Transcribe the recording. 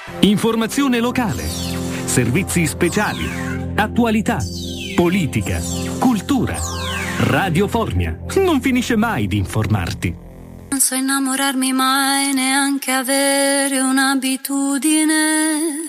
Informazione locale, servizi speciali, attualità, politica, cultura. Radio Formia non finisce mai di informarti. Non so innamorarmi mai, neanche avere un'abitudine.